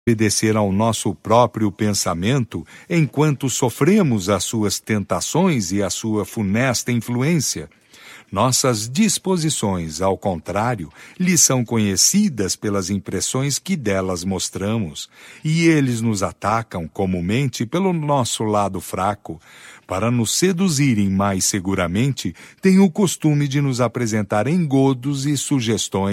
obedecer ao nosso próprio pensamento enquanto sofremos as suas tentações e a sua funesta influência. Nossas disposições, ao contrário, lhes são conhecidas pelas impressões que delas mostramos, e eles nos atacam comumente pelo nosso lado fraco. Para nos seduzirem mais seguramente, têm o costume de nos apresentar engodos e sugestões